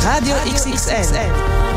Radio XXL.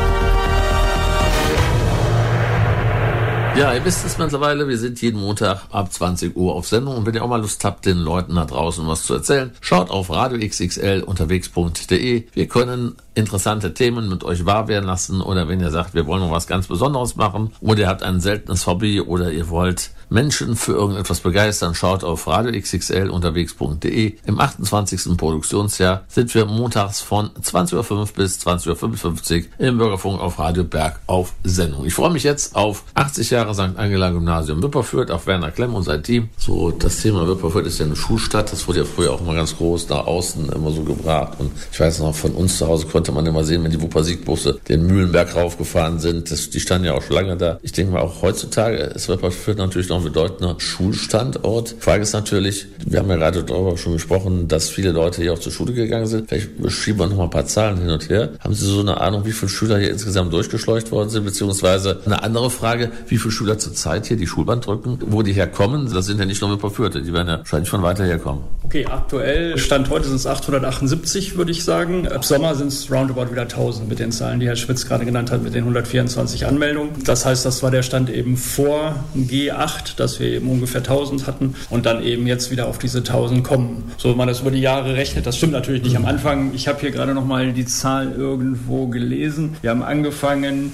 Ja, ihr wisst es mittlerweile, wir sind jeden Montag ab 20 Uhr auf Sendung und wenn ihr auch mal Lust habt, den Leuten da draußen was zu erzählen, schaut auf radioxxl unterwegs.de. Wir können interessante Themen mit euch wahr werden lassen oder wenn ihr sagt, wir wollen noch was ganz Besonderes machen oder ihr habt ein seltenes Hobby oder ihr wollt Menschen für irgendetwas begeistern, schaut auf radioxxl unterwegs.de. Im 28. Produktionsjahr sind wir montags von 20.05 Uhr bis 20.55 Uhr im Bürgerfunk auf Radio Berg auf Sendung. Ich freue mich jetzt auf 80 Jahre St. Angela Gymnasium Wipperfürth, auf Werner Klemm und sein Team. So, das Thema Wipperfürth ist ja eine Schulstadt, das wurde ja früher auch mal ganz groß nach außen immer so gebracht und ich weiß noch, von uns zu Hause konnte man immer sehen, wenn die Wupper-Siegbusse den Mühlenberg raufgefahren sind, die standen ja auch schon lange da. Ich denke mal, auch heutzutage ist Wipperfürth natürlich noch ein bedeutender Schulstandort. Die Frage ist natürlich, wir haben ja gerade darüber schon gesprochen, dass viele Leute hier auch zur Schule gegangen sind. Vielleicht schieben wir noch mal ein paar Zahlen hin und her. Haben Sie so eine Ahnung, wie viele Schüler hier insgesamt durchgeschleucht worden sind, beziehungsweise eine andere Frage, wie viele Schüler zurzeit hier die Schulbahn drücken, wo die herkommen? Das sind ja nicht nur Wipperfürther, die werden ja wahrscheinlich von weiter herkommen. Okay, aktuell, Stand heute sind es 878, würde ich sagen. Ab Sommer sind es roundabout wieder 1000 mit den Zahlen, die Herr Schmitz gerade genannt hat, mit den 124 Anmeldungen. Das heißt, das war der Stand eben vor G8, dass wir eben ungefähr 1000 hatten und dann eben jetzt wieder auf diese 1000 kommen. So, wenn man das über die Jahre rechnet, das stimmt natürlich nicht am Anfang. Ich habe hier gerade nochmal die Zahl irgendwo gelesen. Wir haben angefangen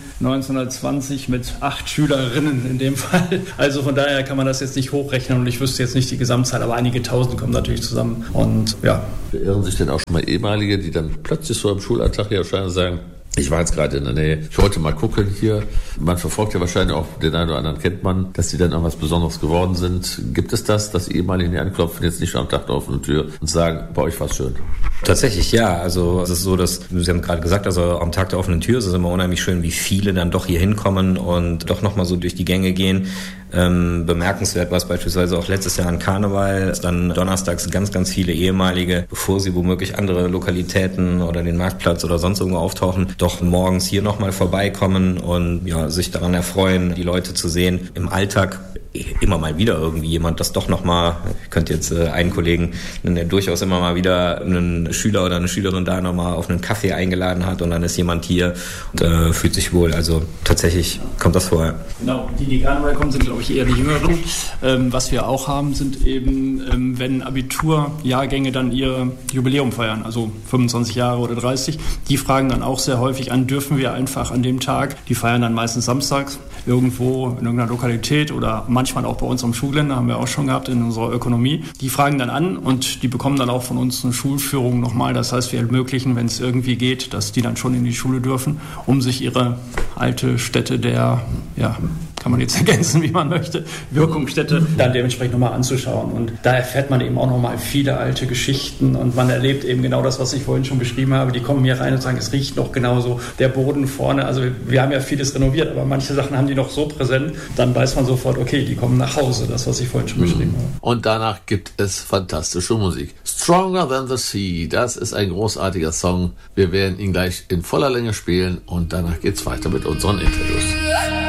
1920 mit 8 Schülerinnen in dem Fall. Also von daher kann man das jetzt nicht hochrechnen und ich wüsste jetzt nicht die Gesamtzahl, aber einige Tausend kommen natürlich zusammen und ja. Verirren sich denn auch schon mal ehemalige, die dann plötzlich so im Schulalltag hier erscheinen und sagen, ich war jetzt gerade in der Nähe, ich wollte mal gucken hier. Man verfolgt ja wahrscheinlich auch, den einen oder anderen kennt man, dass die dann irgendwas Besonderes geworden sind. Gibt es das, dass die ehemaligen hier anklopfen, jetzt nicht am Tag der offenen Tür und sagen, bei euch war's schön? Tatsächlich, ja. Also es ist so, dass, Sie haben gerade gesagt, also am Tag der offenen Tür ist es immer unheimlich schön, wie viele dann doch hier hinkommen und doch nochmal so durch die Gänge gehen. Bemerkenswert war es beispielsweise auch letztes Jahr an Karneval, dass dann donnerstags ganz, ganz viele ehemalige, bevor sie womöglich andere Lokalitäten oder den Marktplatz oder sonst irgendwo auftauchen, doch morgens hier nochmal vorbeikommen und ja, sich daran erfreuen, die Leute zu sehen. Im Alltag immer mal wieder irgendwie jemand, das doch nochmal, ich könnte jetzt einen Kollegen, der durchaus immer mal wieder einen Schüler oder eine Schülerin da nochmal auf einen Kaffee eingeladen hat und dann ist jemand hier und fühlt sich wohl. Also tatsächlich kommt das vor. Genau, die Karneval kommen, sind glaube ich eher die Jüngeren. Was wir auch haben, sind eben, wenn Abiturjahrgänge dann ihr Jubiläum feiern, also 25 Jahre oder 30, die fragen dann auch sehr häufig an, dürfen wir einfach an dem Tag, die feiern dann meistens samstags, irgendwo in irgendeiner Lokalität oder manchmal auch bei uns am Schulgelände, haben wir auch schon gehabt in unserer Ökonomie. Die fragen dann an und die bekommen dann auch von uns eine Schulführung nochmal. Das heißt, wir ermöglichen, wenn es irgendwie geht, dass die dann schon in die Schule dürfen, um sich ihre alte Stätte der, ja, kann man jetzt ergänzen, wie man möchte, Wirkungsstätte dann dementsprechend nochmal anzuschauen. Und da erfährt man eben auch nochmal viele alte Geschichten und man erlebt eben genau das, was ich vorhin schon beschrieben habe. Die kommen hier rein und sagen, es riecht noch genauso, der Boden vorne. Also wir haben ja vieles renoviert, aber manche Sachen haben die noch so präsent, dann weiß man sofort, okay, die kommen nach Hause, das, was ich vorhin schon beschrieben habe. Und danach gibt es fantastische Musik. Stronger Than the Sea, das ist ein großartiger Song. Wir werden ihn gleich in voller Länge spielen und danach geht's weiter mit unseren Interviews.